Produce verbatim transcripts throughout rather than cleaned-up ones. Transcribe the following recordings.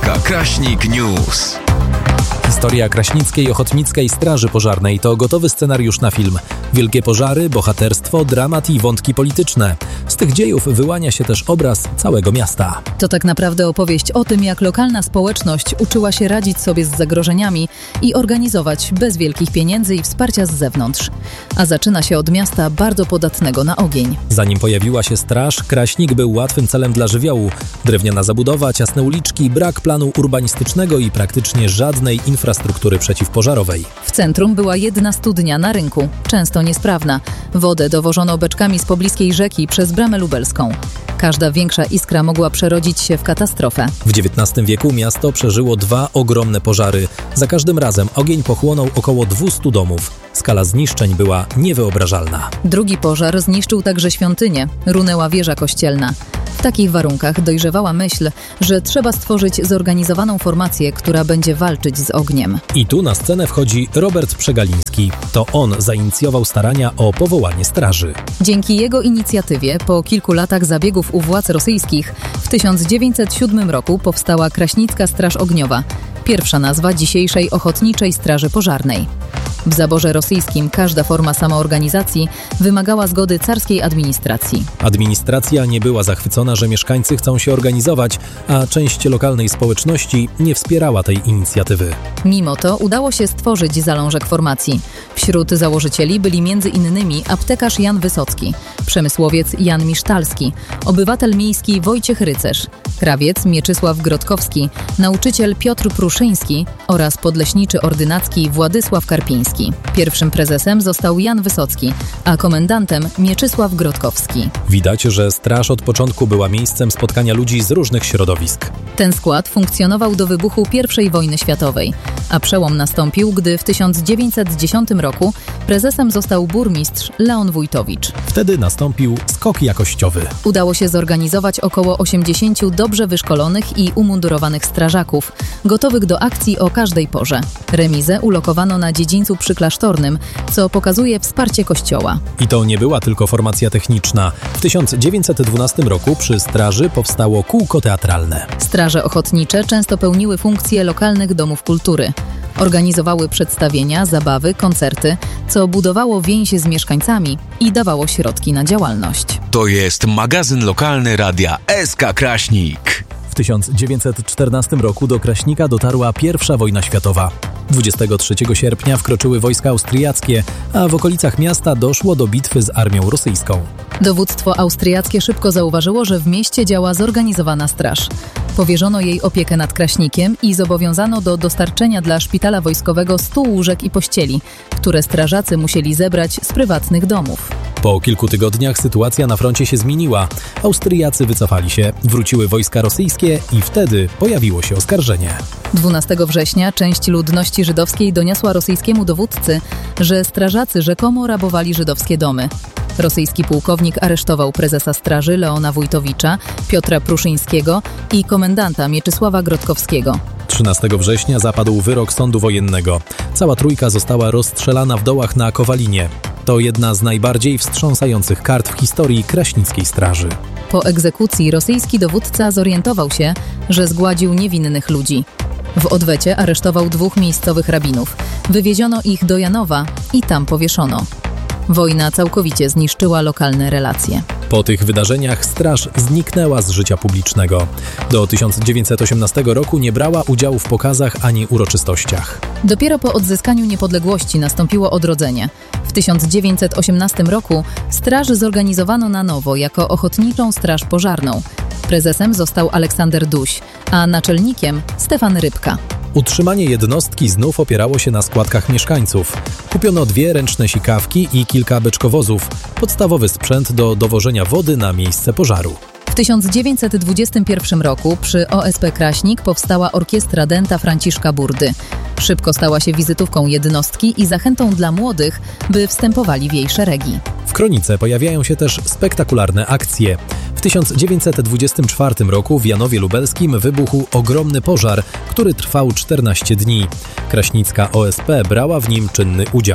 K Kraśnik News. Historia Kraśnickiej Ochotnickiej Straży Pożarnej to gotowy scenariusz na film. Wielkie pożary, bohaterstwo, dramat i wątki polityczne. Z tych dziejów wyłania się też obraz całego miasta. To tak naprawdę opowieść o tym, jak lokalna społeczność uczyła się radzić sobie z zagrożeniami i organizować bez wielkich pieniędzy i wsparcia z zewnątrz. A zaczyna się od miasta bardzo podatnego na ogień. Zanim pojawiła się straż, Kraśnik był łatwym celem dla żywiołu. Drewniana zabudowa, ciasne uliczki, brak planu urbanistycznego i praktycznie żadnej infrastruktury przeciwpożarowej. W centrum była jedna studnia na rynku, często niesprawna. Wodę dowożono beczkami z pobliskiej rzeki przez Bramę Lubelską. Każda większa iskra mogła przerodzić się w katastrofę. W dziewiętnastym wieku miasto przeżyło dwa ogromne pożary. Za każdym razem ogień pochłonął około dwieście domów. Skala zniszczeń była niewyobrażalna. Drugi pożar zniszczył także świątynię. Runęła wieża kościelna. W takich warunkach dojrzewała myśl, że trzeba stworzyć zorganizowaną formację, która będzie walczyć z ogniem. I tu na scenę wchodzi Robert Przegaliński. To on zainicjował starania o powołanie straży. Dzięki jego inicjatywie po kilku latach zabiegów u władz rosyjskich w tysiąc dziewięćset siódmym roku powstała Kraśnicka Straż Ogniowa, pierwsza nazwa dzisiejszej Ochotniczej Straży Pożarnej. W zaborze rosyjskim każda forma samoorganizacji wymagała zgody carskiej administracji. Administracja nie była zachwycona, że mieszkańcy chcą się organizować, a część lokalnej społeczności nie wspierała tej inicjatywy. Mimo to udało się stworzyć zalążek formacji. Wśród założycieli byli między innymi aptekarz Jan Wysocki, przemysłowiec Jan Misztalski, obywatel miejski Wojciech Rycerz, krawiec Mieczysław Grodkowski, nauczyciel Piotr Pruszyński oraz podleśniczy ordynacki Władysław Karpiński. Pierwszym prezesem został Jan Wysocki, a komendantem Mieczysław Grodkowski. Widać, że straż od początku była miejscem spotkania ludzi z różnych środowisk. Ten skład funkcjonował do wybuchu pierwszej wojny światowej, a przełom nastąpił, gdy w tysiąc dziewięćset dziesiątym roku prezesem został burmistrz Leon Wójtowicz. Wtedy nastąpił skok jakościowy. Udało się zorganizować około osiemdziesięciu dobrze wyszkolonych i umundurowanych strażaków, gotowych do akcji o każdej porze. Remizę ulokowano na dziedzińcu przyklasztornym, co pokazuje wsparcie kościoła. I to nie była tylko formacja techniczna. W tysiąc dziewięćset dwunastym roku przy straży powstało kółko teatralne. Straże ochotnicze często pełniły funkcje lokalnych domów kultury. Organizowały przedstawienia, zabawy, koncerty, co budowało więź z mieszkańcami i dawało środki na działalność. To jest magazyn lokalny radia S K Kraśnik. W tysiąc dziewięćset czternastym roku do Kraśnika dotarła pierwsza wojna światowa. dwudziestego trzeciego sierpnia wkroczyły wojska austriackie, a w okolicach miasta doszło do bitwy z armią rosyjską. Dowództwo austriackie szybko zauważyło, że w mieście działa zorganizowana straż. Powierzono jej opiekę nad Kraśnikiem i zobowiązano do dostarczenia dla szpitala wojskowego stu łóżek i pościeli, które strażacy musieli zebrać z prywatnych domów. Po kilku tygodniach sytuacja na froncie się zmieniła. Austriacy wycofali się, wróciły wojska rosyjskie i wtedy pojawiło się oskarżenie. dwunastego września część ludności żydowskiej doniosła rosyjskiemu dowódcy, że strażacy rzekomo rabowali żydowskie domy. Rosyjski pułkownik aresztował prezesa straży Leona Wójtowicza, Piotra Pruszyńskiego i komendanta Mieczysława Grodkowskiego. trzynastego września zapadł wyrok sądu wojennego. Cała trójka została rozstrzelana w dołach na Kowalinie. To jedna z najbardziej wstrząsających kart w historii Kraśnickiej Straży. Po egzekucji rosyjski dowódca zorientował się, że zgładził niewinnych ludzi. W odwecie aresztował dwóch miejscowych rabinów. Wywieziono ich do Janowa i tam powieszono. Wojna całkowicie zniszczyła lokalne relacje. Po tych wydarzeniach straż zniknęła z życia publicznego. Do tysiąc dziewięćset osiemnastego roku nie brała udziału w pokazach ani uroczystościach. Dopiero po odzyskaniu niepodległości nastąpiło odrodzenie. W tysiąc dziewięćset osiemnastym roku straż zorganizowano na nowo jako Ochotniczą Straż Pożarną. Prezesem został Aleksander Duś, a naczelnikiem Stefan Rybka. Utrzymanie jednostki znów opierało się na składkach mieszkańców. Kupiono dwie ręczne sikawki i kilka beczkowozów, podstawowy sprzęt do dowożenia wody na miejsce pożaru. W tysiąc dziewięćset dwudziestym pierwszym roku przy O S P Kraśnik powstała orkiestra dęta Franciszka Burdy. Szybko stała się wizytówką jednostki i zachętą dla młodych, by wstępowali w jej szeregi. W kronice pojawiają się też spektakularne akcje. W tysiąc dziewięćset dwudziestym czwartym roku w Janowie Lubelskim wybuchł ogromny pożar, który trwał czternaście dni. Kraśnicka O S P brała w nim czynny udział.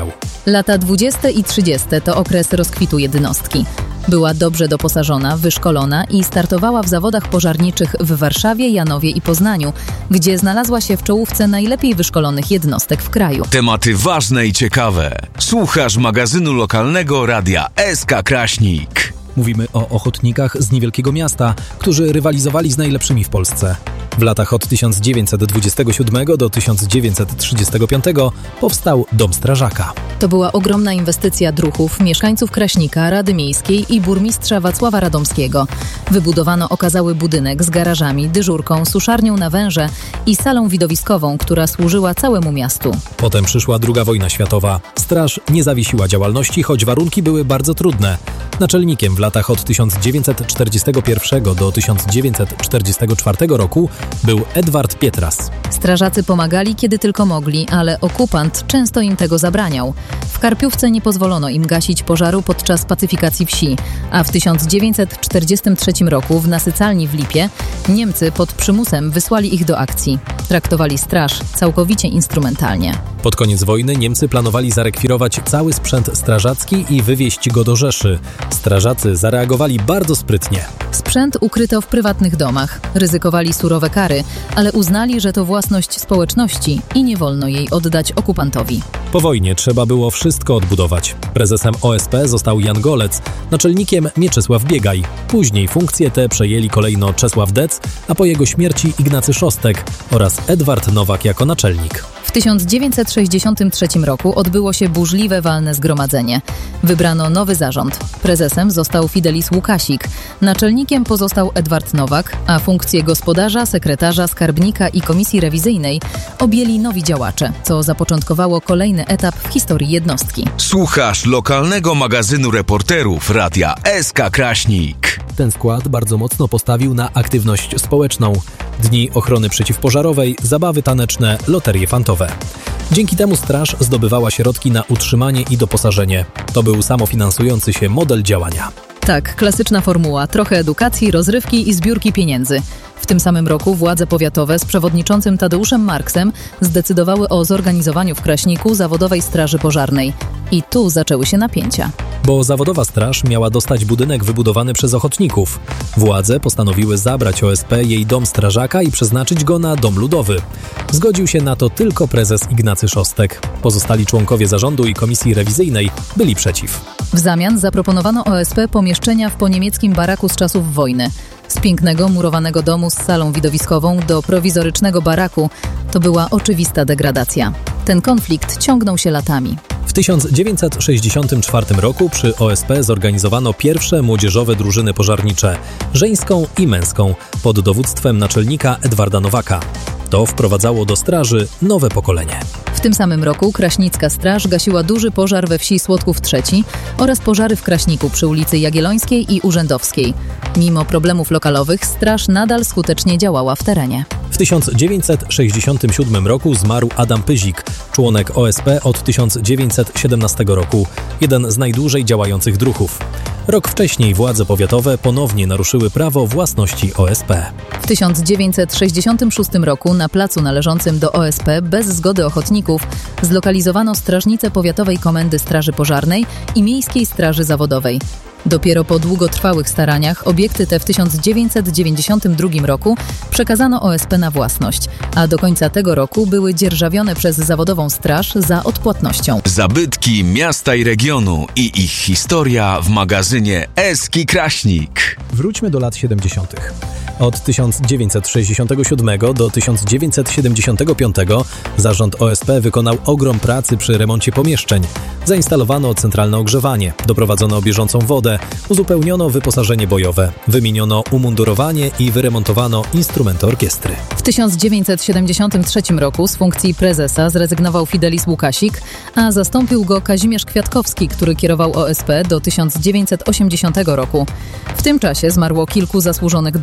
Lata dwudzieste i trzydzieste to okres rozkwitu jednostki. Była dobrze doposażona, wyszkolona i startowała w zawodach pożarniczych w Warszawie, Janowie i Poznaniu, gdzie znalazła się w czołówce najlepiej wyszkolonych jednostek w kraju. Tematy ważne i ciekawe. Słuchasz magazynu lokalnego Radia S K Kraśnik. Mówimy o ochotnikach z niewielkiego miasta, którzy rywalizowali z najlepszymi w Polsce. W latach od tysiąc dziewięćset dwudziestego siódmego do tysiąc dziewięćset trzydziestego piątego powstał Dom Strażaka. To była ogromna inwestycja druhów, mieszkańców Kraśnika, Rady Miejskiej i burmistrza Wacława Radomskiego. Wybudowano okazały budynek z garażami, dyżurką, suszarnią na węże i salą widowiskową, która służyła całemu miastu. Potem przyszła druga wojna światowa. Straż nie zawiesiła działalności, choć warunki były bardzo trudne. Naczelnikiem w latach od tysiąc dziewięćset czterdziestego pierwszego do tysiąc dziewięćset czterdziestego czwartego roku był Edward Pietras. Strażacy pomagali, kiedy tylko mogli, ale okupant często im tego zabraniał. W Karpiówce nie pozwolono im gasić pożaru podczas pacyfikacji wsi, a w tysiąc dziewięćset czterdziestym trzecim roku w nasycalni w Lipie Niemcy pod przymusem wysłali ich do akcji. Traktowali straż całkowicie instrumentalnie. Pod koniec wojny Niemcy planowali zarekwirować cały sprzęt strażacki i wywieźć go do Rzeszy. Strażacy zareagowali bardzo sprytnie. Sprzęt ukryto w prywatnych domach. Ryzykowali surowe kary, ale uznali, że to własność społeczności i nie wolno jej oddać okupantowi. Po wojnie trzeba było wszystko odbudować. Prezesem O S P został Jan Golec, naczelnikiem Mieczysław Biegaj. Później funkcje te przejęli kolejno Czesław Dec, a po jego śmierci Ignacy Szostek oraz Edward Nowak jako naczelnik. W tysiąc dziewięćset sześćdziesiątym trzecim roku odbyło się burzliwe walne zgromadzenie. Wybrano nowy zarząd. Prezesem został Fidelis Łukasik. Naczelnikiem pozostał Edward Nowak, a funkcje gospodarza, sekretarza, skarbnika i komisji rewizyjnej objęli nowi działacze, co zapoczątkowało kolejny etap w historii jednostki. Słuchasz lokalnego magazynu reporterów Radia S K Kraśnik. Ten skład bardzo mocno postawił na aktywność społeczną. Dni ochrony przeciwpożarowej, zabawy taneczne, loterie fantowe. Dzięki temu straż zdobywała środki na utrzymanie i doposażenie. To był samofinansujący się model działania. Tak, klasyczna formuła, trochę edukacji, rozrywki i zbiórki pieniędzy. W tym samym roku władze powiatowe z przewodniczącym Tadeuszem Marksem zdecydowały o zorganizowaniu w Kraśniku zawodowej straży pożarnej. I tu zaczęły się napięcia. Bo zawodowa straż miała dostać budynek wybudowany przez ochotników. Władze postanowiły zabrać O S P jej dom strażaka i przeznaczyć go na dom ludowy. Zgodził się na to tylko prezes Ignacy Szostek. Pozostali członkowie zarządu i komisji rewizyjnej byli przeciw. W zamian zaproponowano O S P pomieszczenia w poniemieckim baraku z czasów wojny. Z pięknego, murowanego domu z salą widowiskową do prowizorycznego baraku to była oczywista degradacja. Ten konflikt ciągnął się latami. W tysiąc dziewięćset sześćdziesiątym czwartym roku przy O S P zorganizowano pierwsze młodzieżowe drużyny pożarnicze, żeńską i męską, pod dowództwem naczelnika Edwarda Nowaka. To wprowadzało do straży nowe pokolenie. W tym samym roku Kraśnicka Straż gasiła duży pożar we wsi Słodków trzeci oraz pożary w Kraśniku przy ulicy Jagiellońskiej i Urzędowskiej. Mimo problemów lokalowych straż nadal skutecznie działała w terenie. W tysiąc dziewięćset sześćdziesiątym siódmym roku zmarł Adam Pyzik, członek O S P od tysiąc dziewięćset siedemnastego roku, jeden z najdłużej działających druhów. Rok wcześniej władze powiatowe ponownie naruszyły prawo własności O S P. W tysiąc dziewięćset sześćdziesiątym szóstym roku na placu należącym do O S P bez zgody ochotników zlokalizowano strażnicę Powiatowej Komendy Straży Pożarnej i Miejskiej Straży Zawodowej. Dopiero po długotrwałych staraniach obiekty te w tysiąc dziewięćset dziewięćdziesiątym drugim roku przekazano O S P na własność, a do końca tego roku były dzierżawione przez zawodową straż za odpłatnością. Zabytki miasta i regionu i ich historia w magazynie S K Kraśnik. Wróćmy do lat siedemdziesiątych. Od tysiąc dziewięćset sześćdziesiątego siódmego do tysiąc dziewięćset siedemdziesiątego piątego zarząd O S P wykonał ogrom pracy przy remoncie pomieszczeń. Zainstalowano centralne ogrzewanie, doprowadzono bieżącą wodę, uzupełniono wyposażenie bojowe, wymieniono umundurowanie i wyremontowano instrumenty orkiestry. W tysiąc dziewięćset siedemdziesiątym trzecim roku z funkcji prezesa zrezygnował Fidelis Łukasik, a zastąpił go Kazimierz Kwiatkowski, który kierował O S P do tysiąc dziewięćset osiemdziesiątego roku. W tym czasie zmarło kilku zasłużonych druhów.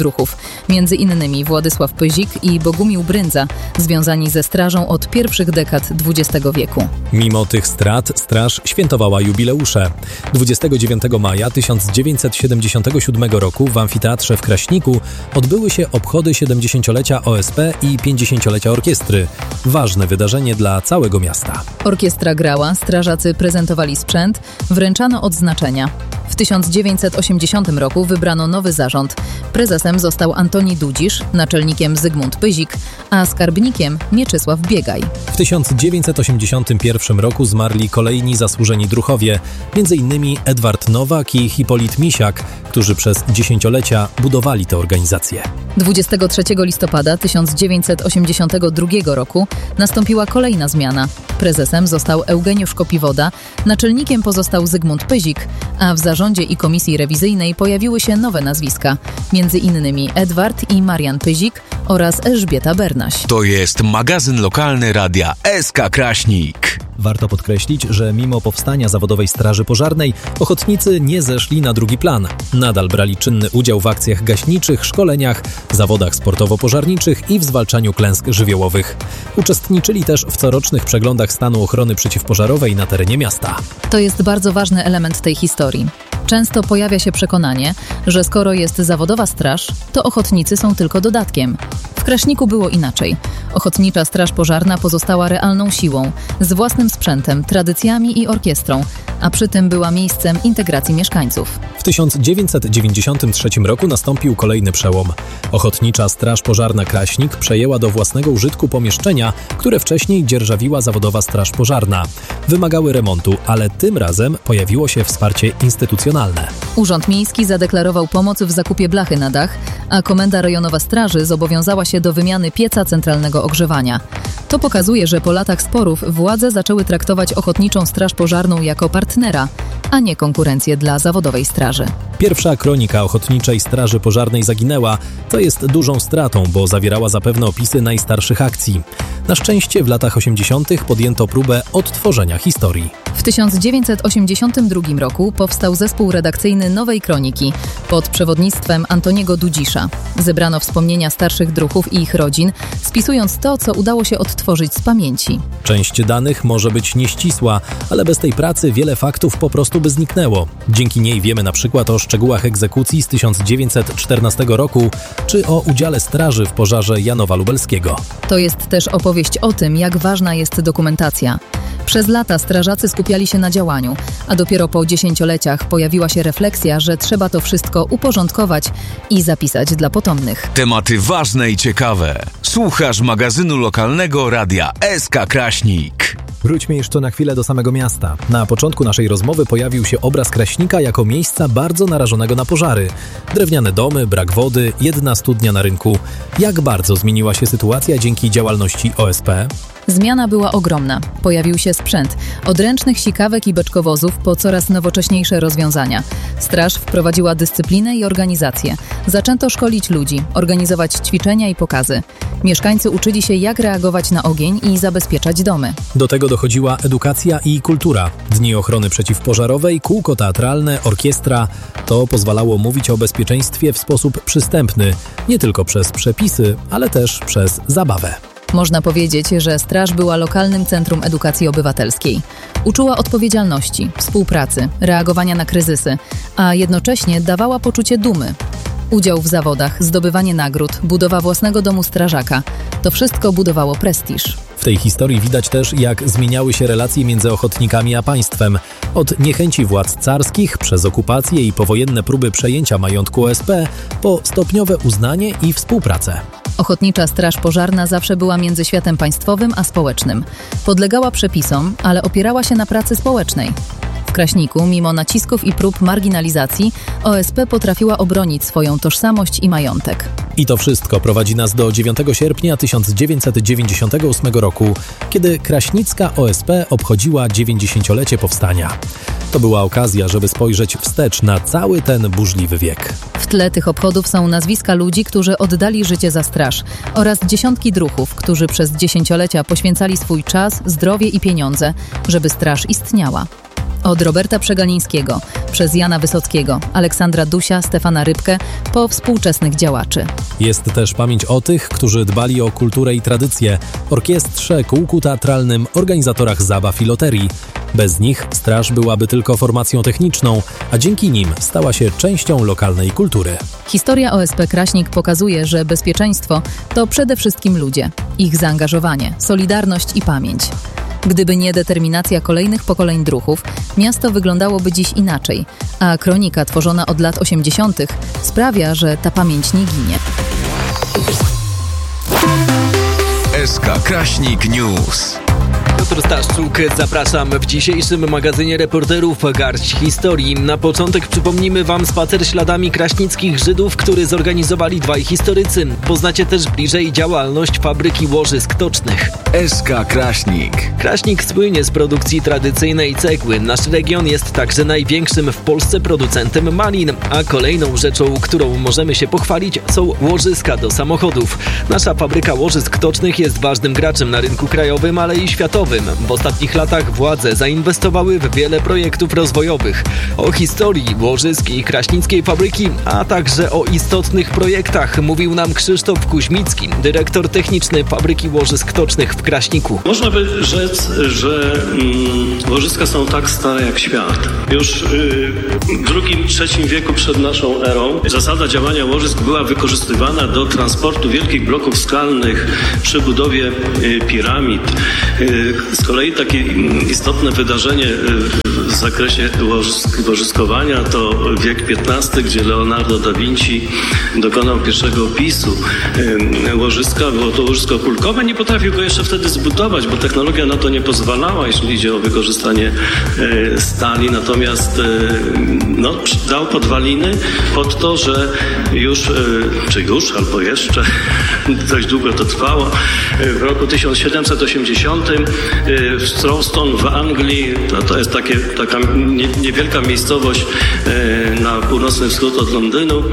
między innymi Władysław Pyzik i Bogumił Bryndza, związani ze strażą od pierwszych dekad dwudziestego wieku. Mimo tych strat straż świętowała jubileusze. dwudziestego dziewiątego maja tysiąc dziewięćset siedemdziesiątego siódmego roku w amfiteatrze w Kraśniku odbyły się obchody siedemdziesięciolecia O S P i pięćdziesięciolecia orkiestry. Ważne wydarzenie dla całego miasta. Orkiestra grała, strażacy prezentowali sprzęt, wręczano odznaczenia. W tysiąc dziewięćset osiemdziesiątym roku wybrano nowy zarząd. Prezesem został Antoni Dudzisz, naczelnikiem Zygmunt Pyzik, a skarbnikiem Mieczysław Biegaj. W tysiąc dziewięćset osiemdziesiątym pierwszym roku zmarli kolejni zasłużeni druhowie, między innymi Edward Nowak i Hipolit Misiak, którzy przez dziesięciolecia budowali tę organizację. dwudziestego trzeciego listopada tysiąc dziewięćset osiemdziesiątego drugiego roku nastąpiła kolejna zmiana. Prezesem został Eugeniusz Kopiwoda, naczelnikiem pozostał Zygmunt Pyzik, a w zarządzie i komisji rewizyjnej pojawiły się nowe nazwiska, między innymi Edward i Marian Pyzik oraz Elżbieta Bernaś. To jest magazyn lokalny radia S K Kraśnik. Warto podkreślić, że mimo powstania zawodowej straży pożarnej ochotnicy nie zeszli na drugi plan. Nadal brali czynny udział w akcjach gaśniczych, szkoleniach, zawodach sportowo-pożarniczych i w zwalczaniu klęsk żywiołowych. Uczestniczyli też w corocznych przeglądach stanu ochrony przeciwpożarowej na terenie miasta. To jest bardzo ważny element tej historii. Często pojawia się przekonanie, że skoro jest zawodowa straż, to ochotnicy są tylko dodatkiem. W Kraśniku było inaczej. Ochotnicza Straż Pożarna pozostała realną siłą, z własnym sprzętem, tradycjami i orkiestrą, a przy tym była miejscem integracji mieszkańców. W tysiąc dziewięćset dziewięćdziesiątym trzecim roku nastąpił kolejny przełom. Ochotnicza Straż Pożarna Kraśnik przejęła do własnego użytku pomieszczenia, które wcześniej dzierżawiła zawodowa Straż Pożarna. Wymagały remontu, ale tym razem pojawiło się wsparcie instytucjonalne. Urząd Miejski zadeklarował pomoc w zakupie blachy na dach, a Komenda Rejonowa Straży zobowiązała się do wymiany pieca centralnego ogrzewania. To pokazuje, że po latach sporów władze zaczęły traktować Ochotniczą Straż Pożarną jako partnera, a nie konkurencję dla zawodowej straży. Pierwsza kronika Ochotniczej Straży Pożarnej zaginęła. To jest dużą stratą, bo zawierała zapewne opisy najstarszych akcji. Na szczęście w latach osiemdziesiątych podjęto próbę odtworzenia historii. W tysiąc dziewięćset osiemdziesiątym drugim roku powstał zespół redakcyjny Nowej Kroniki pod przewodnictwem Antoniego Dudzisza. Zebrano wspomnienia starszych druhów i ich rodzin, spisując to, co udało się odtworzyć z pamięci. Część danych może być nieścisła, ale bez tej pracy wiele faktów po prostu by zniknęło. Dzięki niej wiemy na przykład o szczegółach egzekucji z tysiąc dziewięćset czternastego roku, czy o udziale straży w pożarze Janowa Lubelskiego. To jest też opowieść o tym, jak ważna jest dokumentacja. Przez lata strażacy skupiali się na działaniu, a dopiero po dziesięcioleciach pojawiła się refleksja, że trzeba to wszystko uporządkować i zapisać dla potomnych. Tematy ważne i ciekawe. Słuchasz magazynu lokalnego radia S K Kraśnik. Wróćmy jeszcze na chwilę do samego miasta. Na początku naszej rozmowy pojawił się obraz Kraśnika jako miejsca bardzo narażonego na pożary. Drewniane domy, brak wody, jedna studnia na rynku. Jak bardzo zmieniła się sytuacja dzięki działalności O S P? Zmiana była ogromna. Pojawił się sprzęt. Od ręcznych sikawek i beczkowozów po coraz nowocześniejsze rozwiązania. Straż wprowadziła dyscyplinę i organizację. Zaczęto szkolić ludzi, organizować ćwiczenia i pokazy. Mieszkańcy uczyli się, jak reagować na ogień i zabezpieczać domy. Do tego dochodziła edukacja i kultura. Dni ochrony przeciwpożarowej, kółko teatralne, orkiestra. To pozwalało mówić o bezpieczeństwie w sposób przystępny. Nie tylko przez przepisy, ale też przez zabawę. Można powiedzieć, że straż była lokalnym centrum edukacji obywatelskiej. Uczyła odpowiedzialności, współpracy, reagowania na kryzysy, a jednocześnie dawała poczucie dumy. Udział w zawodach, zdobywanie nagród, budowa własnego domu strażaka – to wszystko budowało prestiż. W tej historii widać też, jak zmieniały się relacje między ochotnikami a państwem. Od niechęci władz carskich, przez okupację i powojenne próby przejęcia majątku O S P, po stopniowe uznanie i współpracę. Ochotnicza Straż Pożarna zawsze była między światem państwowym a społecznym. Podlegała przepisom, ale opierała się na pracy społecznej. W Kraśniku, mimo nacisków i prób marginalizacji, O S P potrafiła obronić swoją tożsamość i majątek. I to wszystko prowadzi nas do dziewiątego sierpnia tysiąc dziewięćset dziewięćdziesiątego ósmego roku, kiedy kraśnicka O S P obchodziła dziewięćdziesięciolecie powstania. To była okazja, żeby spojrzeć wstecz na cały ten burzliwy wiek. W tle tych obchodów są nazwiska ludzi, którzy oddali życie za straż oraz dziesiątki druhów, którzy przez dziesięciolecia poświęcali swój czas, zdrowie i pieniądze, żeby straż istniała. Od Roberta Przegalińskiego, przez Jana Wysockiego, Aleksandra Dusia, Stefana Rybkę, po współczesnych działaczy. Jest też pamięć o tych, którzy dbali o kulturę i tradycję, orkiestrze, kółku teatralnym, organizatorach zabaw i loterii. Bez nich straż byłaby tylko formacją techniczną, a dzięki nim stała się częścią lokalnej kultury. Historia O S P Kraśnik pokazuje, że bezpieczeństwo to przede wszystkim ludzie, ich zaangażowanie, solidarność i pamięć. Gdyby nie determinacja kolejnych pokoleń druhów, miasto wyglądałoby dziś inaczej, a kronika tworzona od lat osiemdziesiątych sprawia, że ta pamięć nie ginie. S K Kraśnik News. Piotr Staszczuk, zapraszam. W dzisiejszym magazynie reporterów garść historii. Na początek przypomnimy Wam spacer śladami kraśnickich Żydów, który zorganizowali dwaj historycy. Poznacie też bliżej działalność fabryki łożysk tocznych. S K Kraśnik. Kraśnik słynie z produkcji tradycyjnej cegły. Nasz region jest także największym w Polsce producentem malin, a kolejną rzeczą, którą możemy się pochwalić, są łożyska do samochodów. Nasza fabryka łożysk tocznych jest ważnym graczem na rynku krajowym, ale i światowym. W ostatnich latach władze zainwestowały w wiele projektów rozwojowych. O historii łożysk i kraśnickiej fabryki, a także o istotnych projektach mówił nam Krzysztof Kuźmicki, dyrektor techniczny fabryki łożysk tocznych w Kraśniku. Można by rzec, że mm, łożyska są tak stare jak świat. Już yy, w drugim, trzecim wieku przed naszą erą zasada działania łożysk była wykorzystywana do transportu wielkich bloków skalnych przy budowie yy, piramid. Yy, Z kolei takie istotne wydarzenie w zakresie łożysk, łożyskowania to wiek piętnasty, gdzie Leonardo da Vinci dokonał pierwszego opisu łożyska. Było to łożysko kulkowe. Nie potrafił go jeszcze wtedy zbudować, bo technologia na to nie pozwalała, jeśli idzie o wykorzystanie stali. Natomiast no, dał podwaliny pod to, że już, czy już, albo jeszcze, dość długo to trwało, w roku tysiąc siedemset osiemdziesiątym w Strawston w Anglii, to, to jest takie, taka nie, niewielka miejscowość na północny wschód od Londynu,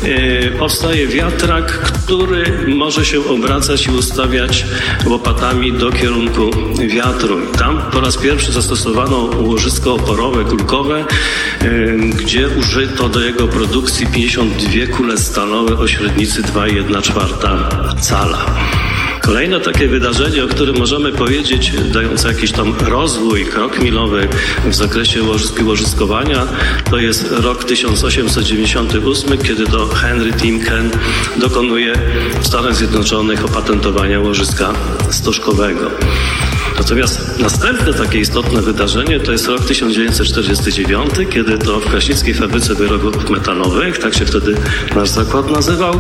powstaje wiatrak, który może się obracać i ustawiać łopatami do kierunku wiatru. Tam po raz pierwszy zastosowano łożysko oporowe, kulkowe, gdzie użyto do jego produkcji pięćdziesiąt dwie kule stalowe o średnicy dwa i jedna czwarta cala. Kolejne takie wydarzenie, o którym możemy powiedzieć, dające jakiś tam rozwój, krok milowy w zakresie łożysk i łożyskowania, to jest rok tysiąc osiemset dziewięćdziesiąty ósmy, kiedy to Henry Timken dokonuje w Stanach Zjednoczonych opatentowania łożyska stożkowego. Natomiast następne takie istotne wydarzenie to jest rok tysiąc dziewięćset czterdziesty dziewiąty, kiedy to w Kraśnickiej Fabryce Wyrobów Metalowych, tak się wtedy nasz zakład nazywał,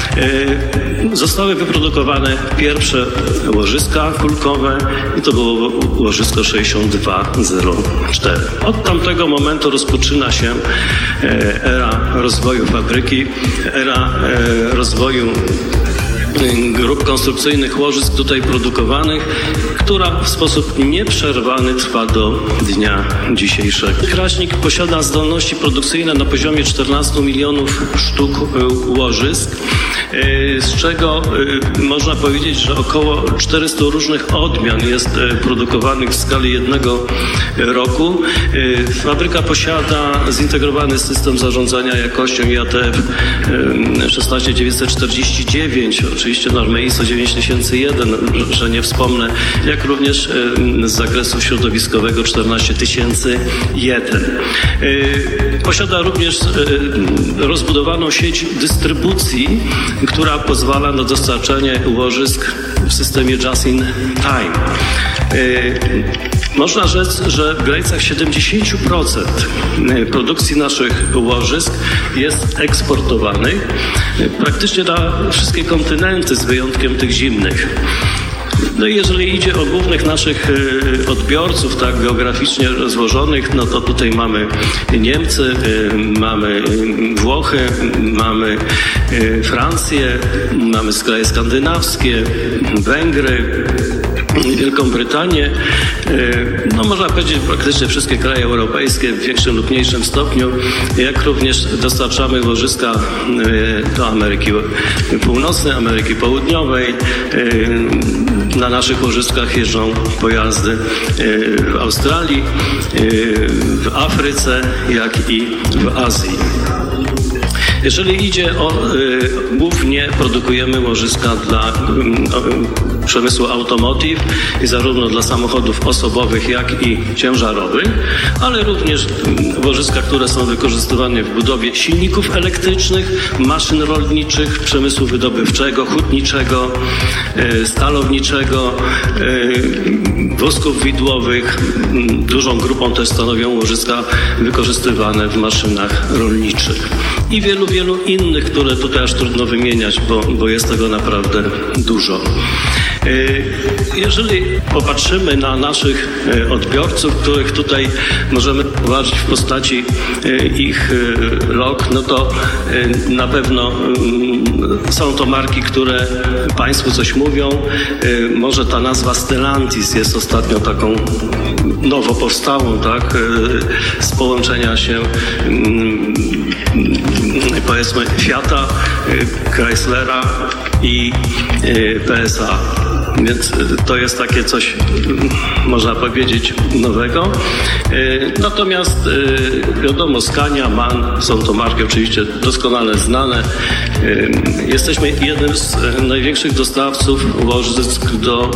zostały wyprodukowane pierwsze łożyska kulkowe i to było łożysko sześćdziesiąt dwa zero cztery. Od tamtego momentu rozpoczyna się era rozwoju fabryki, era rozwoju grup konstrukcyjnych łożysk tutaj produkowanych, która w sposób nieprzerwany trwa do dnia dzisiejszego. Kraśnik posiada zdolności produkcyjne na poziomie czternastu milionów sztuk łożysk, z czego można powiedzieć, że około czterysta różnych odmian jest produkowanych w skali jednego roku. Fabryka posiada zintegrowany system zarządzania jakością I A T F szesnaście tysięcy dziewięćset czterdzieści dziewięć, oczywiście normy I S O dziewięć tysięcy jeden, że nie wspomnę, jak również z zakresu środowiskowego czternaście tysięcy jeden. Posiada również rozbudowaną sieć dystrybucji, która pozwala na dostarczanie łożysk w systemie Just in Time. Można rzec, że w granicach siedemdziesiąt procent produkcji naszych łożysk jest eksportowanych praktycznie na wszystkie kontynenty z wyjątkiem tych zimnych. No i jeżeli idzie o głównych naszych odbiorców, tak geograficznie rozłożonych, no to tutaj mamy Niemcy, mamy Włochy, mamy Francję, mamy kraje skandynawskie, Węgry, Wielką Brytanię, no można powiedzieć praktycznie wszystkie kraje europejskie w większym lub mniejszym stopniu, jak również dostarczamy łożyska do Ameryki Północnej, Ameryki Południowej, na naszych łożyskach jeżdżą pojazdy w Australii, w Afryce, jak i w Azji. Jeżeli idzie o, y, głównie produkujemy łożyska dla y, przemysłu automotive i zarówno dla samochodów osobowych, jak i ciężarowych, ale również y, łożyska, które są wykorzystywane w budowie silników elektrycznych, maszyn rolniczych, przemysłu wydobywczego, hutniczego, y, stalowniczego, y, wózków widłowych. Dużą grupą też stanowią łożyska wykorzystywane w maszynach rolniczych. I wielu, wielu innych, które tutaj aż trudno wymieniać, bo, bo jest tego naprawdę dużo. Jeżeli popatrzymy na naszych odbiorców, których tutaj możemy uważać w postaci ich log, no to na pewno są to marki, które Państwu coś mówią. Może ta nazwa Stellantis jest ostatnio taką nowo powstałą, tak, z połączenia się powiedzmy Fiata, Chryslera i P S A. Więc to jest takie coś, można powiedzieć, nowego. Natomiast wiadomo, Scania, MAN, są to marki oczywiście doskonale znane. Jesteśmy jednym z największych dostawców łożysk do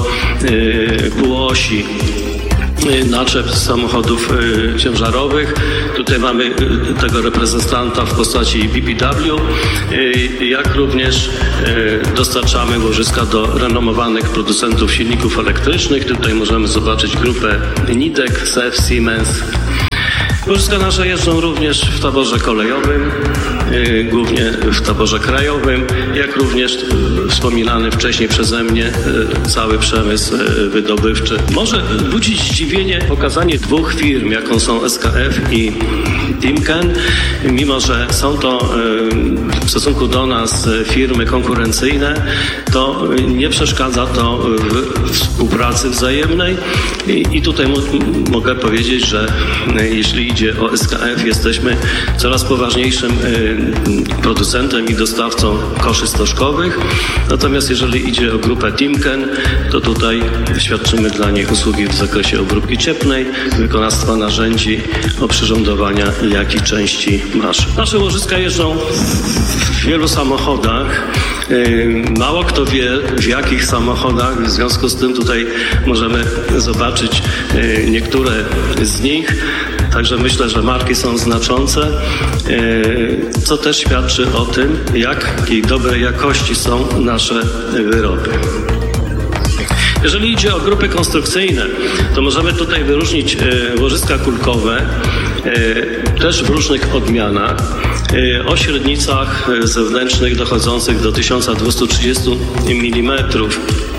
półosi naczep samochodów y, ciężarowych. Tutaj mamy y, tego reprezentanta w postaci B P W, y, jak również y, dostarczamy łożyska do renomowanych producentów silników elektrycznych. Tutaj możemy zobaczyć grupę Nidec, S E F, Siemens. Łożyska nasze jeżdżą również w taborze kolejowym, yy, głównie w taborze krajowym, jak również yy, wspominany wcześniej przeze mnie yy, cały przemysł yy, wydobywczy. Może budzić zdziwienie pokazanie dwóch firm, jaką są S K F i Timken, mimo że są to yy, w stosunku do nas firmy konkurencyjne, to nie przeszkadza to w współpracy wzajemnej i, i tutaj m- mogę powiedzieć, że yy, jeśli idzie o S K F, jesteśmy coraz poważniejszym y, producentem i dostawcą koszy stożkowych. Natomiast jeżeli idzie o grupę Timken, to tutaj świadczymy dla nich usługi w zakresie obróbki cieplnej, wykonawstwa narzędzi, oprzyrządowania, jak i części maszyn. Nasze łożyska jeżdżą w wielu samochodach. Y, mało kto wie, w jakich samochodach. W związku z tym tutaj możemy zobaczyć y, niektóre z nich. Także myślę, że marki są znaczące, co też świadczy o tym, jakiej dobrej jakości są nasze wyroby. Jeżeli idzie o grupy konstrukcyjne, to możemy tutaj wyróżnić łożyska kulkowe, też w różnych odmianach, o średnicach zewnętrznych dochodzących do tysiąc dwieście trzydzieści milimetrów.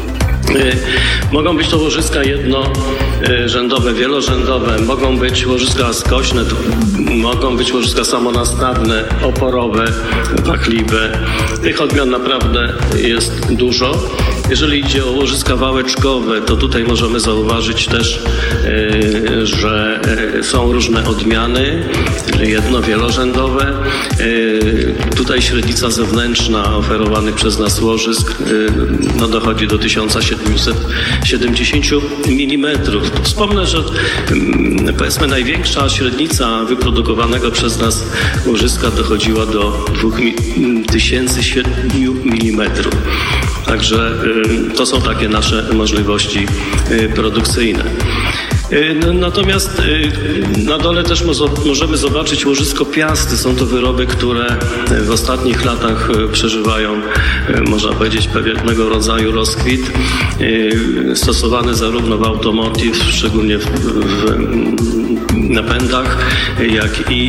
Mogą być to łożyska jednorzędowe, wielorzędowe, mogą być łożyska skośne, mogą być łożyska samonastawne, oporowe, wachliwe. Tych odmian naprawdę jest dużo. Jeżeli idzie o łożyska wałeczkowe, to tutaj możemy zauważyć też, że są różne odmiany, jedno-, wielorzędowe. Tutaj średnica zewnętrzna oferowanych przez nas łożysk no, dochodzi do tysiąc siedemset siedemdziesiąt milimetrów. Wspomnę, że powiedzmy największa średnica wyprodukowanego przez nas łożyska dochodziła do dwa tysiące siedem milimetrów. Także to są takie nasze możliwości produkcyjne. Natomiast na dole też możemy zobaczyć łożysko Piasty. Są to wyroby, które w ostatnich latach przeżywają, można powiedzieć, pewnego rodzaju rozkwit. Stosowane zarówno w automotive, szczególnie w, w napędach, jak i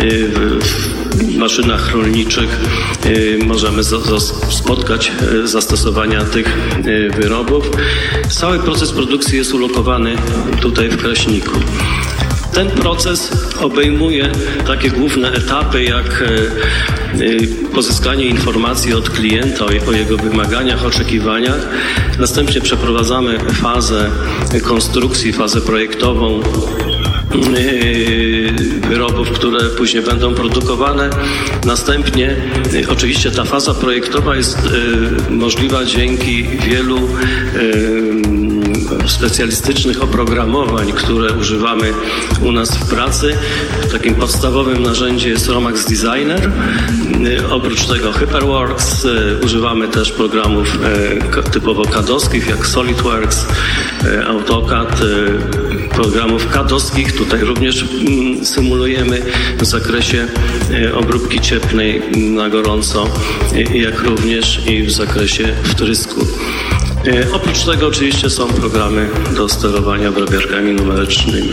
w maszynach rolniczych możemy spotkać zastosowania tych wyrobów. Cały proces produkcji jest ulokowany tutaj w Kraśniku. Ten proces obejmuje takie główne etapy, jak pozyskanie informacji od klienta o jego wymaganiach, oczekiwaniach. Następnie przeprowadzamy fazę konstrukcji, fazę projektową, wyrobów, które później będą produkowane. Następnie oczywiście ta faza projektowa jest możliwa dzięki wielu specjalistycznych oprogramowań, które używamy u nas w pracy. Takim podstawowym narzędziem jest Romax Designer. Oprócz tego HyperWorks używamy też programów typowo kadowskich jak SolidWorks, AutoCAD, programów kadowskich. Tutaj również symulujemy w zakresie obróbki cieplnej na gorąco, jak również i w zakresie wtrysku. Oprócz tego oczywiście są programy do sterowania drobiarkami numerycznymi.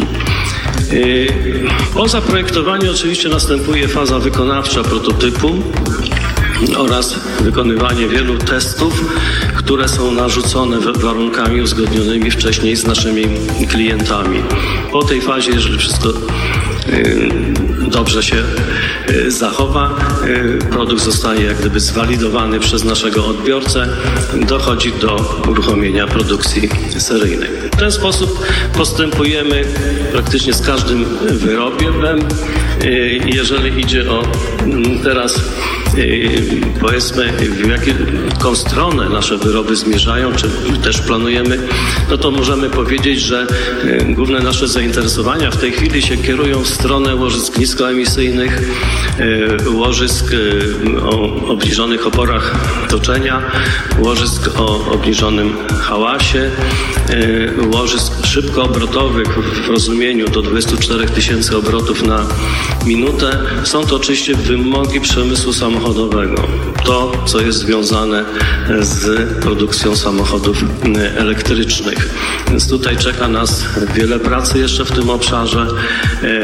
Po zaprojektowaniu oczywiście następuje faza wykonawcza prototypu oraz wykonywanie wielu testów, które są narzucone warunkami uzgodnionymi wcześniej z naszymi klientami. Po tej fazie, jeżeli wszystko dobrze się zachowa, produkt zostaje jak gdyby zwalidowany przez naszego odbiorcę, dochodzi do uruchomienia produkcji seryjnej. W ten sposób postępujemy praktycznie z każdym wyrobem. Jeżeli idzie o teraz powiedzmy w jaką stronę nasze wyroby zmierzają, czy też planujemy, no to możemy powiedzieć, że główne nasze zainteresowania w tej chwili się kierują w stronę łożysk niskoemisyjnych, łożysk o obniżonych oporach toczenia, łożysk o obniżonym hałasie, łożysk szybkoobrotowych w rozumieniu do dwudziestu czterech tysięcy obrotów na minutę. Są to oczywiście wymogi przemysłu samochodowego. To, co jest związane z produkcją samochodów elektrycznych. Więc tutaj czeka nas wiele pracy jeszcze w tym obszarze.